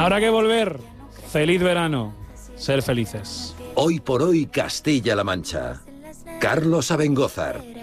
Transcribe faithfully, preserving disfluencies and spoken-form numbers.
Habrá que volver. Feliz verano. Ser felices. Hoy por hoy Castilla-La Mancha. Carlos Abengózar.